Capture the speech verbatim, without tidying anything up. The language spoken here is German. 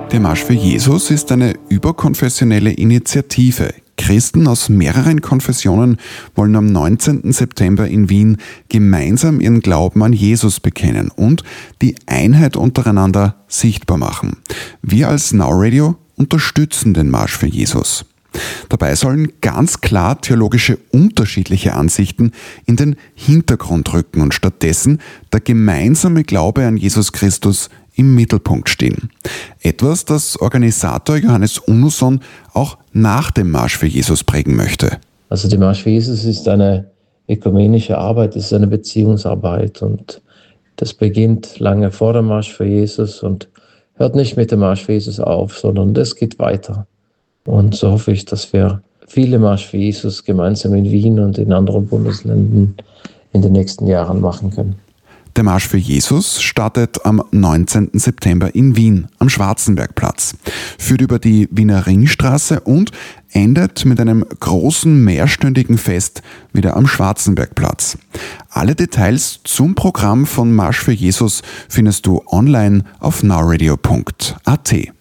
Der Marsch für Jesus ist eine überkonfessionelle Initiative. Christen aus mehreren Konfessionen wollen am neunzehnten September in Wien gemeinsam ihren Glauben an Jesus bekennen und die Einheit untereinander sichtbar machen. Wir als Now Radio unterstützen den Marsch für Jesus. Dabei sollen ganz klar theologische unterschiedliche Ansichten in den Hintergrund rücken und stattdessen der gemeinsame Glaube an Jesus Christus im Mittelpunkt stehen. Etwas, das Organisator Johannes Unusson auch nach dem Marsch für Jesus prägen möchte. Also der Marsch für Jesus ist eine ökumenische Arbeit, es ist eine Beziehungsarbeit und das beginnt lange vor dem Marsch für Jesus und hört nicht mit dem Marsch für Jesus auf, sondern das geht weiter. Und so hoffe ich, dass wir viele Marsch für Jesus gemeinsam in Wien und in anderen Bundesländern in den nächsten Jahren machen können. Der Marsch für Jesus startet am neunzehnten September in Wien am Schwarzenbergplatz, führt über die Wiener Ringstraße und endet mit einem großen mehrstündigen Fest wieder am Schwarzenbergplatz. Alle Details zum Programm von Marsch für Jesus findest du online auf nowradio punkt at.